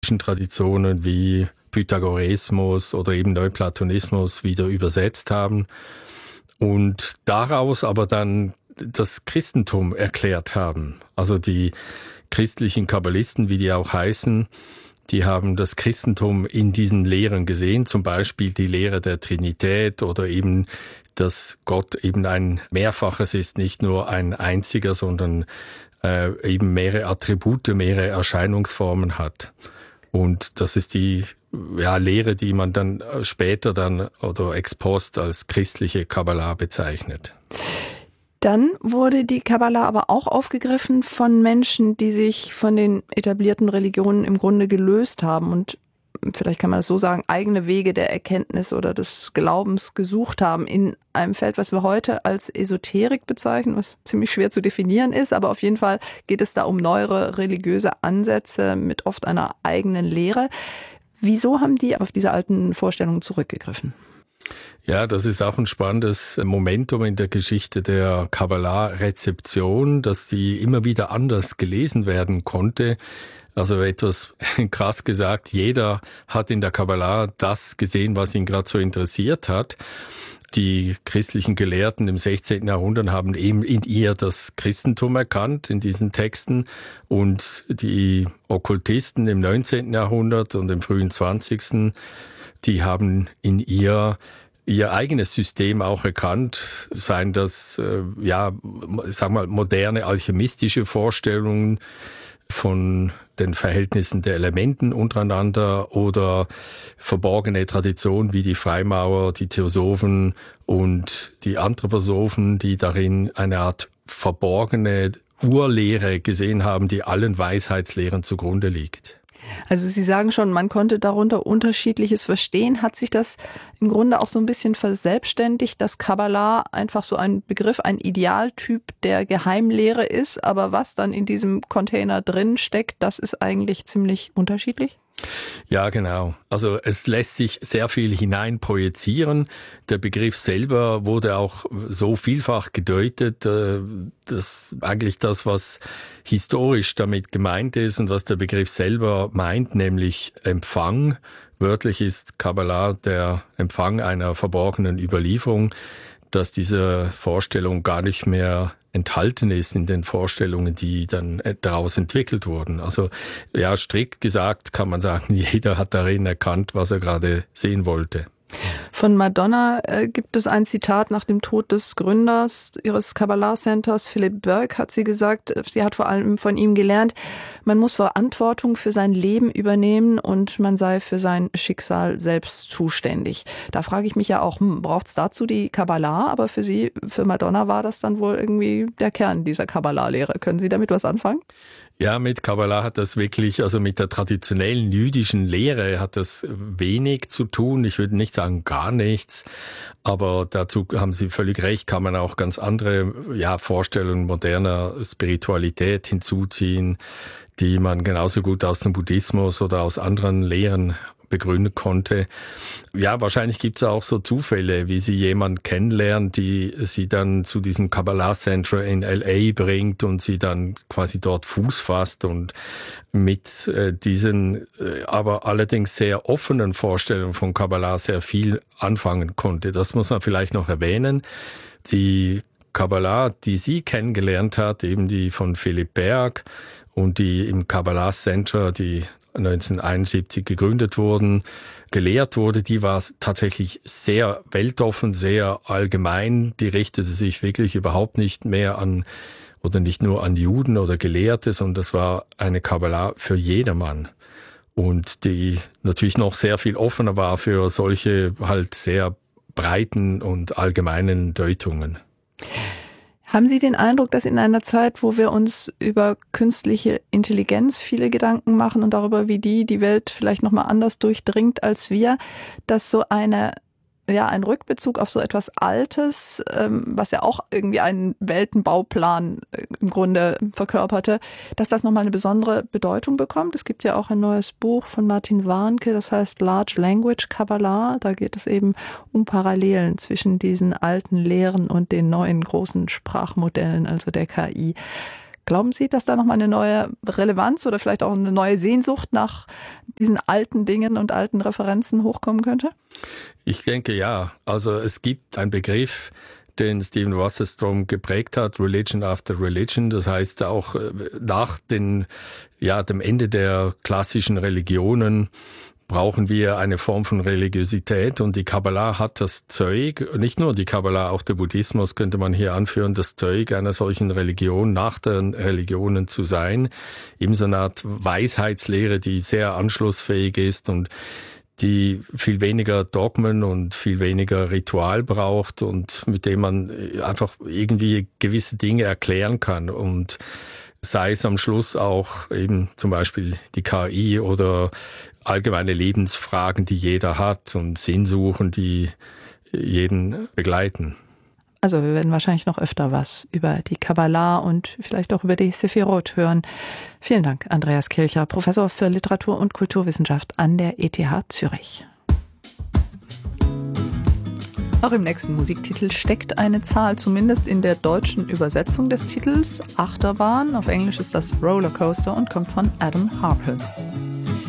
hellenistischen Traditionen wie Pythagoreismus oder eben Neuplatonismus wieder übersetzt haben und daraus aber dann das Christentum erklärt haben. Also die christlichen Kabbalisten, wie die auch heißen, die haben das Christentum in diesen Lehren gesehen, zum Beispiel die Lehre der Trinität oder eben, dass Gott eben ein Mehrfaches ist, nicht nur ein einziger, sondern eben mehrere Attribute, mehrere Erscheinungsformen hat. Und das ist die Lehre, die man dann später dann oder ex post als christliche Kabbala bezeichnet. Dann wurde die Kabbala aber auch aufgegriffen von Menschen, die sich von den etablierten Religionen im Grunde gelöst haben und vielleicht kann man das so sagen, eigene Wege der Erkenntnis oder des Glaubens gesucht haben in einem Feld, was wir heute als Esoterik bezeichnen, was ziemlich schwer zu definieren ist, aber auf jeden Fall geht es da um neuere religiöse Ansätze mit oft einer eigenen Lehre. Wieso haben die auf diese alten Vorstellungen zurückgegriffen? Ja, das ist auch ein spannendes Momentum in der Geschichte der Kabbala-Rezeption, dass sie immer wieder anders gelesen werden konnte. Also etwas krass gesagt, jeder hat in der Kabbala das gesehen, was ihn gerade so interessiert hat. Die christlichen Gelehrten im 16. Jahrhundert haben eben in ihr das Christentum erkannt, in diesen Texten. Und die Okkultisten im 19. Jahrhundert und im frühen 20. Die haben in ihr eigenes System auch erkannt, seien das, moderne alchemistische Vorstellungen von den Verhältnissen der Elementen untereinander oder verborgene Traditionen wie die Freimaurer, die Theosophen und die Anthroposophen, die darin eine Art verborgene Urlehre gesehen haben, die allen Weisheitslehren zugrunde liegt. Also Sie sagen schon, man konnte darunter Unterschiedliches verstehen. Hat sich das im Grunde auch so ein bisschen verselbstständigt, dass Kabbala einfach so ein Begriff, ein Idealtyp der Geheimlehre ist, aber was dann in diesem Container drin steckt, das ist eigentlich ziemlich unterschiedlich? Ja, genau. Also es lässt sich sehr viel hineinprojizieren. Der Begriff selber wurde auch so vielfach gedeutet, dass eigentlich das, was historisch damit gemeint ist und was der Begriff selber meint, nämlich Empfang. Wörtlich ist Kabbala der Empfang einer verborgenen Überlieferung, dass diese Vorstellung gar nicht mehr enthalten ist in den Vorstellungen, die dann daraus entwickelt wurden. Also ja, strikt gesagt kann man sagen, jeder hat darin erkannt, was er gerade sehen wollte. Von Madonna gibt es ein Zitat nach dem Tod des Gründers ihres Kabbalah-Centers, Philip Burke, hat sie gesagt, sie hat vor allem von ihm gelernt, man muss Verantwortung für sein Leben übernehmen und man sei für sein Schicksal selbst zuständig. Da frage ich mich ja auch, braucht es dazu die Kabbalah? Aber für Sie, für Madonna war das dann wohl irgendwie der Kern dieser Kabbalah-Lehre. Können Sie damit was anfangen? Ja, mit Kabbala hat das wirklich, also mit der traditionellen jüdischen Lehre hat das wenig zu tun. Ich würde nicht sagen gar nichts, aber dazu haben Sie völlig recht, kann man auch ganz andere Vorstellungen moderner Spiritualität hinzuziehen, die man genauso gut aus dem Buddhismus oder aus anderen Lehren begründen konnte. Ja, wahrscheinlich gibt es auch so Zufälle, wie Sie jemanden kennenlernen, die Sie dann zu diesem Kabbalah Center in L.A. bringt und Sie dann quasi dort Fuß fasst und mit diesen aber allerdings sehr offenen Vorstellungen von Kabbalah sehr viel anfangen konnte. Das muss man vielleicht noch erwähnen. Die Kabbalah, die sie kennengelernt hat, eben die von Philipp Berg und die im Kabbalah Center, die 1971 gegründet wurden, gelehrt wurde, die war tatsächlich sehr weltoffen, sehr allgemein. Die richtete sich wirklich überhaupt nicht mehr an oder nicht nur an Juden oder Gelehrte, sondern das war eine Kabbala für jedermann. Und die natürlich noch sehr viel offener war für solche halt sehr breiten und allgemeinen Deutungen. Haben Sie den Eindruck, dass in einer Zeit, wo wir uns über künstliche Intelligenz viele Gedanken machen und darüber, wie die Welt vielleicht nochmal anders durchdringt als wir, dass so ein Rückbezug auf so etwas Altes, was ja auch irgendwie einen Weltenbauplan im Grunde verkörperte, dass das nochmal eine besondere Bedeutung bekommt? Es gibt ja auch ein neues Buch von Martin Warnke, das heißt Large Language Kabbalah. Da geht es eben um Parallelen zwischen diesen alten Lehren und den neuen großen Sprachmodellen, also der KI. Glauben Sie, dass da nochmal eine neue Relevanz oder vielleicht auch eine neue Sehnsucht nach diesen alten Dingen und alten Referenzen hochkommen könnte? Ich denke ja. Also es gibt einen Begriff, den Stephen Wasserstrom geprägt hat, Religion after Religion. Das heißt auch nach dem Ende der klassischen Religionen brauchen wir eine Form von Religiosität, und die Kabbalah hat das Zeug, nicht nur die Kabbalah, auch der Buddhismus könnte man hier anführen, das Zeug einer solchen Religion, nach den Religionen zu sein, eben so eine Art Weisheitslehre, die sehr anschlussfähig ist und die viel weniger Dogmen und viel weniger Ritual braucht und mit dem man einfach irgendwie gewisse Dinge erklären kann, und sei es am Schluss auch eben zum Beispiel die KI oder allgemeine Lebensfragen, die jeder hat, und Sinnsuchen, die jeden begleiten. Also wir werden wahrscheinlich noch öfter was über die Kabbalah und vielleicht auch über die Sephirot hören. Vielen Dank, Andreas Kilcher, Professor für Literatur- und Kulturwissenschaft an der ETH Zürich. Auch im nächsten Musiktitel steckt eine Zahl, zumindest in der deutschen Übersetzung des Titels, Achterbahn. Auf Englisch ist das Rollercoaster und kommt von Adam Harper.